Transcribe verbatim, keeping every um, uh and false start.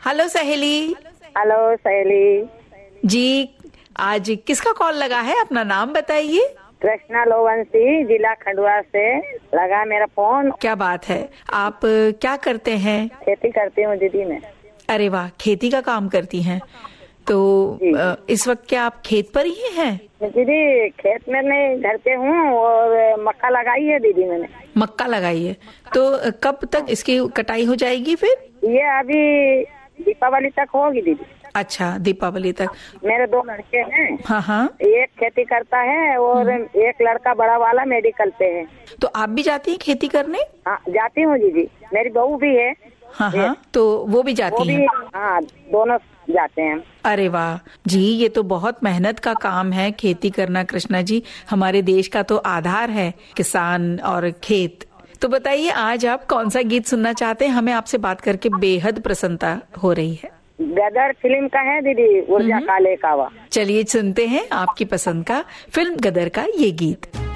Hello सहेली। Hello सहेली जी, आज किसका कॉल लगा है? अपना नाम बताइए। कृष्णा लोवंशी, जिला खंडवा से लगा मेरा फोन। क्या बात है, आप क्या करते हैं? खेती करती हूँ दीदी मैं। अरे वाह, खेती का काम करती हैं। तो इस वक्त क्या आप खेत पर ही हैं? दीदी खेत में नहीं, घर पे हूँ और मक्का लगाई है दीदी मैंने। मक्का लगाई है, तो कब तक इसकी कटाई हो जाएगी फिर? ये अभी दीपावली तक होगी दीदी। अच्छा, दीपावली तक। मेरे दो लड़के हैं। हाँ हाँ। एक खेती करता है और एक लड़का बड़ा वाला मेडिकल पे है। तो आप भी जाती हैं खेती करने? हाँ जाती हूँ दीदी, मेरी बहू भी है। हाँ हाँ, तो वो भी जाती वो भी, हैं? हाँ दोनों जाते हैं। अरे वाह जी, ये तो बहुत मेहनत का काम है खेती करना कृष्णा जी। हमारे देश का तो आधार है किसान और खेत। तो बताइए, आज आप कौन सा गीत सुनना चाहते हैं? हमें आपसे बात करके बेहद प्रसन्नता हो रही है। गदर फिल्म का है दीदी, ऊर्जा काले कावा। चलिए सुनते हैं आपकी पसंद का फिल्म गदर का ये गीत।